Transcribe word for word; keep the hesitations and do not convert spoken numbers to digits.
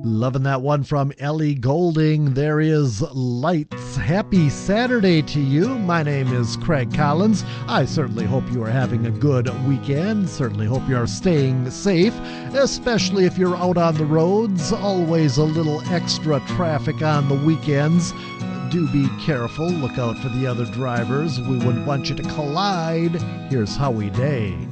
Loving that one from Ellie Goulding. There is Lights. Happy Saturday to you. My name is Craig Collins. I certainly hope you are having a good weekend. Certainly hope you are staying safe, especially if you're out on the roads. Always a little extra traffic on the weekends. Do be careful. Look out for the other drivers. We wouldn't want you to collide. Here's Howie Day.